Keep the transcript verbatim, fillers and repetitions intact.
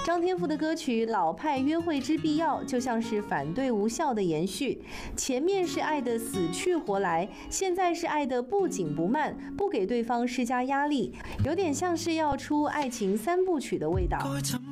张天赋的歌曲《老派约会之必要》就像是反对无效的延续，前面是爱的死去活来，现在是爱的不紧不慢，不给对方施加压力，有点像是要出爱情三部曲的味道。